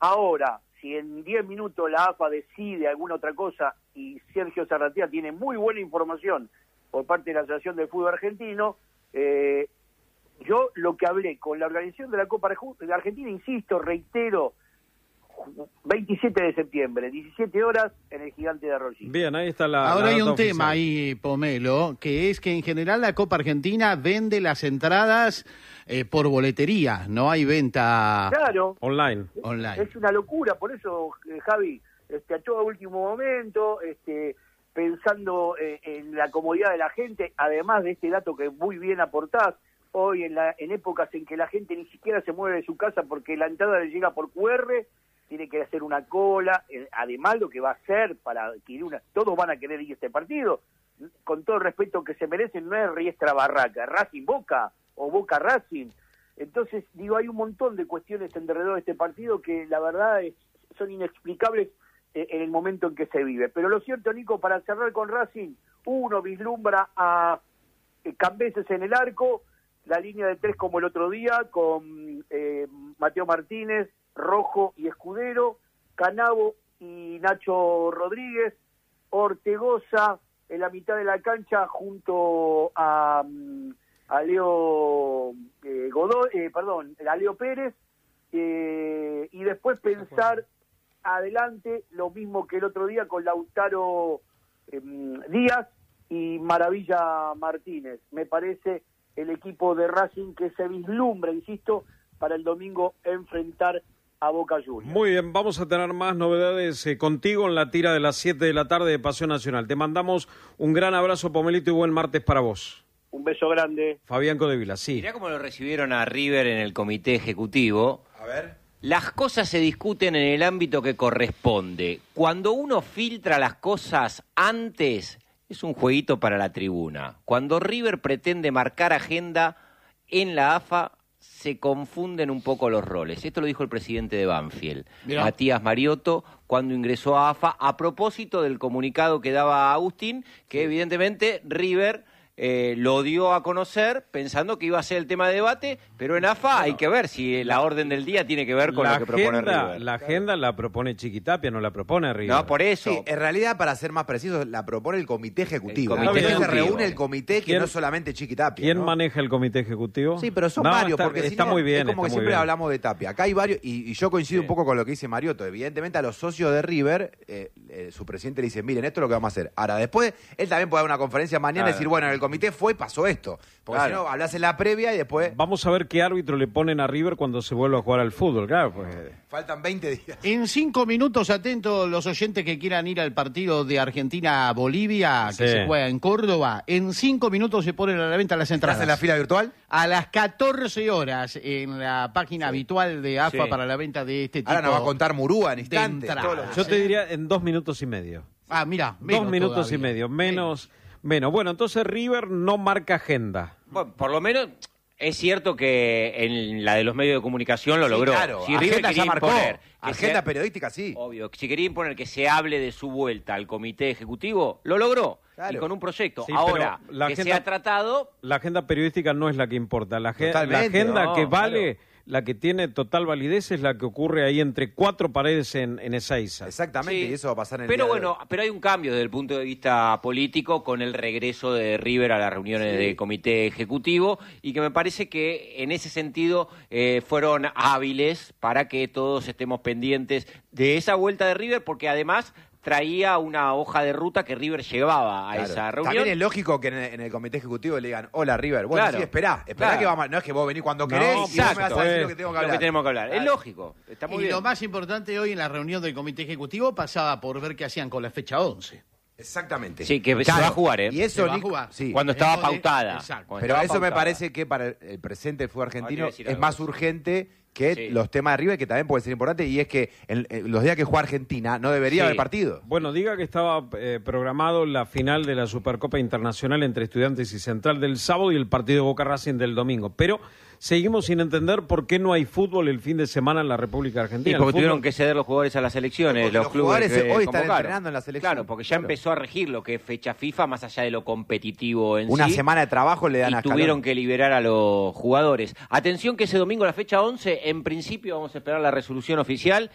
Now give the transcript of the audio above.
Ahora, si en 10 minutos la AFA decide alguna otra cosa y Sergio Zarratea tiene muy buena información por parte de la Asociación del Fútbol Argentino, yo lo que hablé con la organización de la Copa de Argentina, insisto, reitero, 27 de septiembre, 17 horas en el Gigante de Arroyito. Bien, ahí está la... Ahora la hay data un oficial. tema ahí, Pomelo, que es que en general la Copa Argentina vende las entradas por boletería, no hay venta Claro, Online. online. es una locura, por eso, Javi, a todo último momento, pensando en la comodidad de la gente, además de este dato que muy bien aportás, hoy en épocas en que la gente ni siquiera se mueve de su casa porque la entrada le llega por QR, tiene que hacer una cola, además lo que va a hacer para adquirir todos van a querer ir a este partido, con todo el respeto que se merecen, no es Riestra Barraca, Racing Boca o Boca Racing. Entonces, digo, hay un montón de cuestiones alrededor de este partido que la verdad son inexplicables en el momento en que se vive. Pero lo cierto, Nico, para cerrar con Racing, uno vislumbra a Cambeses en el arco, la línea de 3 como el otro día, con Mateo Martínez, Rojo y Escudero, Canavo y Nacho Rodríguez, Ortegoza en la mitad de la cancha junto a Leo a Leo Pérez, y después pensar adelante lo mismo que el otro día con Lautaro Díaz y Maravilla Martínez. Me parece el equipo de Racing que se vislumbra, insisto, para el domingo enfrentar a Boca Juniors. Muy bien, vamos a tener más novedades contigo en la tira de las 7 de la tarde de Pasión Nacional. Te mandamos un gran abrazo, Pomelito, y buen martes para vos. Un beso grande. Fabián Codevila, sí. Mirá cómo lo recibieron a River en el comité ejecutivo. A ver. Las cosas se discuten en el ámbito que corresponde. Cuando uno filtra las cosas antes, es un jueguito para la tribuna. Cuando River pretende marcar agenda en la AFA, se confunden un poco los roles. Esto lo dijo el presidente de Banfield, Mirá. Matías Mariotto, cuando ingresó a AFA, a propósito del comunicado que daba Agustín, que evidentemente River lo dio a conocer pensando que iba a ser el tema de debate, pero en AFA hay que ver si la orden del día tiene que ver con lo que propone River. La agenda la propone Chiquitapia, no la propone River. No, por eso. Sí, en realidad, para ser más precisos, la propone el comité ejecutivo. El comité Entonces se ejecutivo. reúne el comité, que ¿Quién- no es solamente Chiquitapia. ¿Quién ¿no? maneja el comité ejecutivo? Sí, pero son No, varios, está, porque si está no, muy bien. es como que está muy siempre bien. hablamos de Tapia. Acá hay varios, y yo coincido un poco con lo que dice Mariotto. Evidentemente a los socios de River, su presidente le dice, miren, esto es lo que vamos a hacer. Ahora, después, él también puede dar una conferencia mañana y decir, bueno, en el comité fue y pasó esto. Porque si no, hablas en la previa y después Vamos a ver qué árbitro le ponen a River cuando se vuelva a jugar al fútbol, claro, pues. faltan 20 días. En 5 minutos, atentos los oyentes que quieran ir al partido de Argentina-Bolivia, que Sí. se juega en Córdoba. En 5 minutos se ponen a la venta las entradas. ¿Estás en la fila virtual? A las 14 horas en la página habitual de AFA Sí. para la venta de este tipo. Ahora nos va a contar Murúa en instantes. entrada. todo lo que- Yo te diría en 2 minutos y medio. Ah, mira, 2 minutos y medio, menos. Bueno, entonces River no marca agenda. Bueno, por lo menos es cierto que en la de los medios de comunicación lo Sí, logró. claro, Si River agenda quería ya marcó. imponer que Agenda se- periodística, sí. Obvio, si quería imponer que se hable de su vuelta al comité ejecutivo, lo logró. Claro. Y con un proyecto. Sí, Ahora, pero la que agenda- se ha tratado... La agenda periodística no es la que importa. La Totalmente, agenda no, que vale, claro. la que tiene total validez es la que ocurre ahí entre 4 paredes en Ezeiza. Exactamente, Sí. y eso va a pasar en el Pero día de bueno, pero hay un cambio desde el punto de vista político con el regreso de River a las reuniones de comité ejecutivo y que me parece que en ese sentido fueron hábiles para que todos estemos pendientes de esa vuelta de River porque además traía una hoja de ruta que River llevaba a Claro. esa reunión. También es lógico que en el comité ejecutivo le digan, hola River, bueno, Claro. sí, esperá Claro. que vamos, no es que vos venís cuando No, querés y vos me vas a Exacto, decir lo que tengo que hablar. tenemos que hablar. Es Claro. lógico, está muy Y bien. lo más importante hoy en la reunión del comité ejecutivo pasaba por ver qué hacían con la fecha 11. Exactamente. Sí, que se va a jugar, ¿eh? Y eso, Se va a Nico, jugar. sí. Cuando estaba Entonces, pautada. exacto. Cuando Pero estaba eso me pautada. parece que para el presente del fútbol argentino Ahora te iba a decir es algo. más urgente que Sí. los temas de River, que también puede ser importante, y es que en los días que juega Argentina no debería Sí. haber partido. Bueno, diga que estaba programado la final de la Supercopa Internacional entre Estudiantes y Central del sábado y el partido de Boca Racing del domingo. Pero seguimos sin entender por qué no hay fútbol el fin de semana en la República Y Argentina. porque El fútbol- tuvieron que ceder los jugadores a las selecciones, Porque los los clubes jugadores que hoy están convocaron. entrenando en la selección. Claro, porque ya Claro. empezó a regir lo que es fecha FIFA, más allá de lo competitivo en Una sí. semana de trabajo le dan Y a Scaloni. tuvieron que liberar a los jugadores. Atención que ese domingo, la fecha 11, en principio vamos a esperar la resolución oficial